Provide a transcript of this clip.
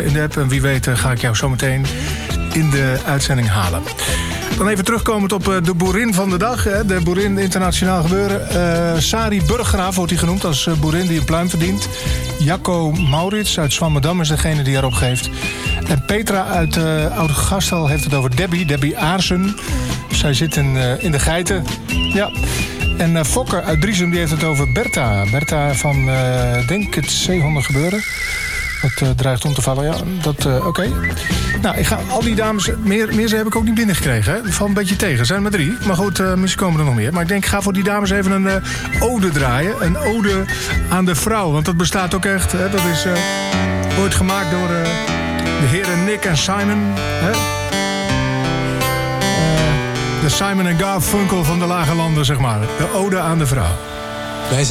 in de app. En wie weet ga ik jou zometeen in de uitzending halen. Dan even terugkomend op de boerin van de dag. Hè. De boerin internationaal gebeuren. Sari Burggraaf wordt hij genoemd als boerin die een pluim verdient. Jacco Maurits uit Zwammerdam is degene die erop geeft. En Petra uit Oud-Gastel heeft het over Debbie Aarsen. Zij zit in de geiten. Ja. En Fokker uit Driesum die heeft het over Bertha. Bertha van, denk het zeehondengebeuren. Dat dreigt om te vallen, ja. Oké. Nou, ik ga al die dames... Meer heb ik ook niet binnengekregen, hè. Dat valt een beetje tegen. Er zijn er maar 3. Maar goed, misschien komen er nog meer. Maar ik denk, ik ga voor die dames even een ode draaien. Een ode aan de vrouw. Want dat bestaat ook echt. Hè. Dat is ooit gemaakt door de heren Nick en Simon. Hè. De Simon en Garfunkel van de Lage Landen, zeg maar. De ode aan de vrouw.